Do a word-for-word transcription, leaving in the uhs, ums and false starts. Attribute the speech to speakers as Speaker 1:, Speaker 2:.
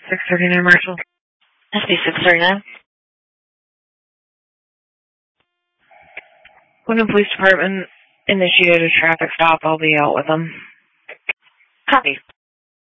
Speaker 1: six thirty-nine Marshall.
Speaker 2: S B six thirty-nine.
Speaker 1: When the police department initiated a traffic stop, I'll be out with them.
Speaker 2: Copy.